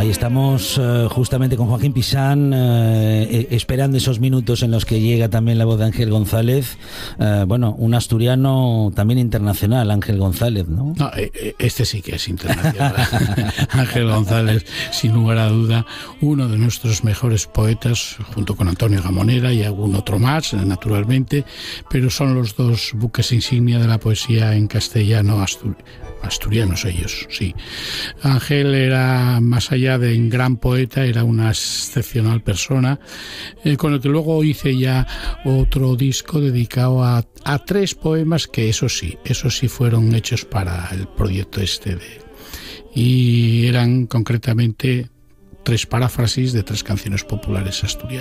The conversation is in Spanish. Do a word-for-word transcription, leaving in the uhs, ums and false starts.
Ahí estamos uh, justamente con Joaquín Pisán, uh, esperando esos minutos en los que llega también la voz de Ángel González. Uh, bueno, un asturiano también internacional, Ángel González, ¿no? No, este sí que es internacional. Ángel González, sin lugar a duda, uno de nuestros mejores poetas, junto con Antonio Gamonera y algún otro más, naturalmente, pero son los dos buques insignia de la poesía en castellano asturiano. Asturianos ellos, sí. Ángel era, más allá de un gran poeta, era una excepcional persona, eh, con el que luego hice ya otro disco dedicado a, a tres poemas que eso sí, eso sí fueron hechos para el proyecto este de, y eran concretamente tres paráfrasis de tres canciones populares asturianas.